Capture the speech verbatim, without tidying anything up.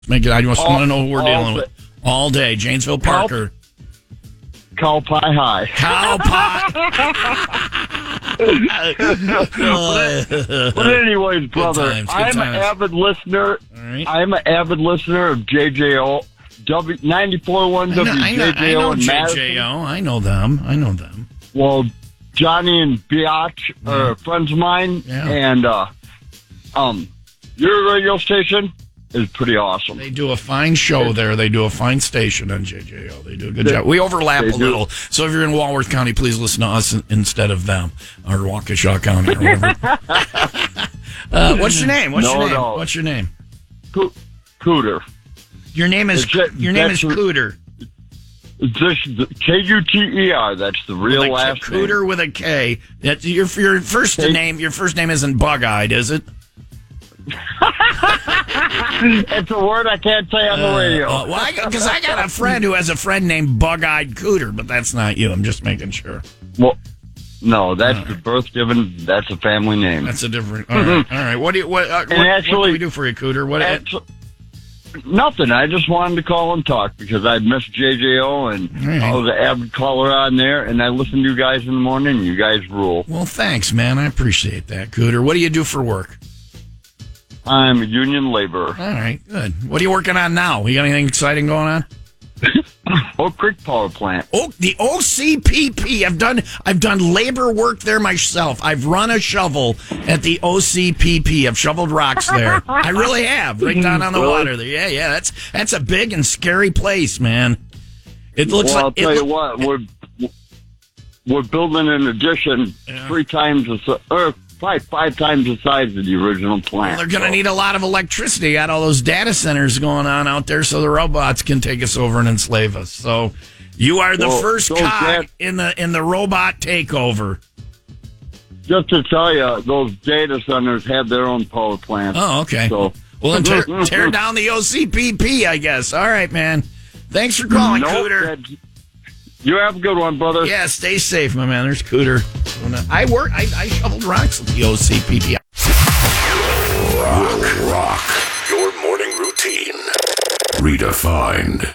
Make it. I just want to know who we're all dealing day. with all day. Janesville Parker. Cow Pie High. Cow Pie. But anyways, brother, times, good I'm times. an avid listener. All right. I'm an avid listener of J J O. W ninety-four point one I know, W I know, J I J O know in J Madison. J O. I know them. I know them. Well, Johnny and Biatch are friends of mine, Yeah. and uh, um, your radio station is pretty awesome. They do a fine show there. They do a fine station on J J O. They do a good job. We overlap they a do. little. So if you're in Walworth County, please listen to us in- instead of them, or Waukesha County, or whatever. uh, what's your name? What's No, your name? no. What's your name? Co- Cooter. Your name is It's a- your name is that's- Cooter. This K U T E R. That's the real With a last K- Cooter name. with a K. That's your your first K- name. Your first name isn't Bug-eyed, is it? It's a word I can't say on the radio. Uh, well, because I, I got a friend who has a friend named Bug-eyed Cooter, but that's not you. I'm just making sure. Well, no, that's the birth given. That's a family name. That's a different. All right. All right. What do you? What? Uh, what, actually- what do we do for you, Cooter? What? Actu- Nothing. I just wanted to call and talk because I missed J J O and right. I was an avid caller on there, and I listen to you guys in the morning. And you guys rule. Well, thanks, man. I appreciate that, Cooter. What do you do for work? I'm a union laborer. All right, good. What are you working on now? You got anything exciting going on? Oak Creek Power Plant. Oh, the O C P P. I've done. I've done labor work there myself. I've run a shovel at the O C P P. I've shoveled rocks there. I really have, right down on the Really? water there. Yeah, yeah. That's that's a big and scary place, man. It looks Well, like. I'll tell it you loo- what, we're we're building an addition Yeah. three times the si- or probably five times the size of the original plant. They're going to So- need a lot of electricity. Got all those data centers going on out there, so the robots can take us over and enslave us. So, you are the Well, first those cog dat- in the in the robot takeover. Just to tell you, those data centers have their own power plant. Oh, okay. So- Well, then tear, tear down the O C P P, I guess. All right, man. Thanks for calling, Nope, Cooter. that's- You have a good one, brother. Yeah, stay safe, my man. There's Cooter. I work. I, I shoveled rocks at the O C P P. Rock, rock. Your morning routine. Redefined.